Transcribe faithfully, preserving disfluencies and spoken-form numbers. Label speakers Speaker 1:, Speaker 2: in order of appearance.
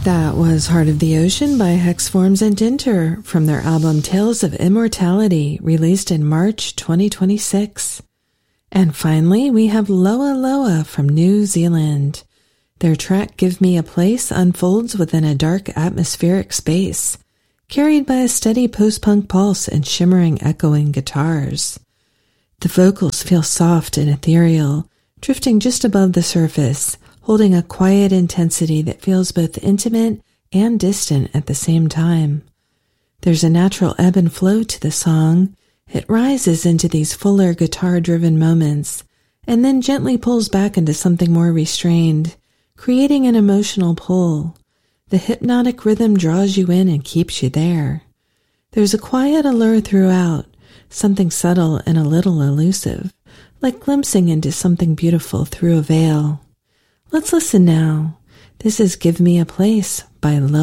Speaker 1: That was Heart of the Ocean by Hexforms and Dinter from their album Tales of Immortality, released in March twenty twenty-six. And finally, we have Loa Loa from New Zealand. Their track Give Me a Place unfolds within a dark atmospheric space, carried by a steady post-punk pulse and shimmering echoing guitars. The vocals feel soft and ethereal, drifting just above the surface, holding a quiet intensity that feels both intimate and distant at the same time. There's a natural ebb and flow to the song. It rises into these fuller guitar-driven moments, and then gently pulls back into something more restrained, creating an emotional pull. The hypnotic rhythm draws you in and keeps you there. There's a quiet allure throughout, something subtle and a little elusive, like glimpsing into something beautiful through a veil. Let's listen now. This is Give Me a Place by Loa.